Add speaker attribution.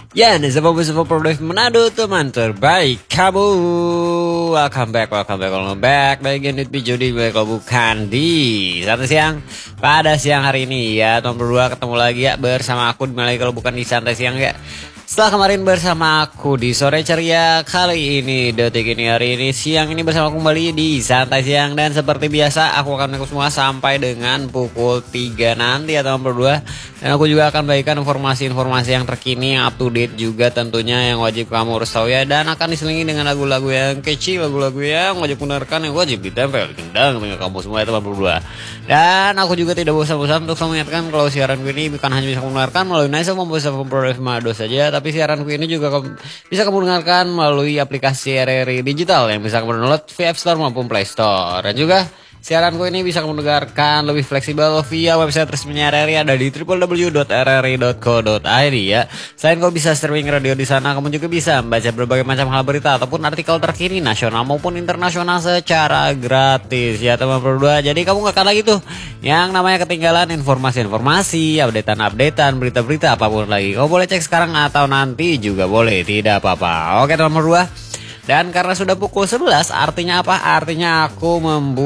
Speaker 1: Ya, nih sebuah produk Manado teman terbaik kamu. Welcome back. Bagian di video di kalau bukan di Santai Siang pada siang hari ini ya. Teman berdua ketemu lagi ya bersama aku lagi kalau bukan di Santai Siang ya. Setelah kemarin bersama aku di sore ceria, kali ini detik ini hari ini siang ini bersama aku kembali di Santai Siang. Dan seperti biasa aku akan menemani semua sampai dengan pukul 3 nanti ya teman berdua. Dan aku juga akan bagikan informasi-informasi yang terkini, yang up to date juga tentunya, yang wajib kamu harus tahu ya. Dan akan diselingi dengan lagu-lagu yang catchy, lagu-lagu yang wajib dengarkan, yang wajib ditempel gendang dengan kamu semua ya teman berdua. Dan aku juga tidak bosan-bosan untuk selalu mengingatkan kalau siaranku ini bukan hanya bisa kamu dengarkan melalui Nice maupun Produk Manado saja, tapi siaranku ini juga bisa kamu dengarkan melalui aplikasi RRI Digital yang bisa kamu download via App Store maupun Play Store. Dan juga siaranku ini bisa kamu dengarkan lebih fleksibel via website resminya RRI, ada di www.rri.co.id ya. Selain kau bisa streaming radio di sana, kamu juga bisa membaca berbagai macam hal berita ataupun artikel terkini nasional maupun internasional secara gratis ya teman berdua. Jadi kamu gak akan lagi tuh yang namanya ketinggalan informasi-informasi, updatean, berita-berita apapun lagi. Kau boleh cek sekarang atau nanti juga boleh, tidak apa-apa. Oke teman berdua. Dan karena sudah pukul 11 artinya apa? Artinya aku membuat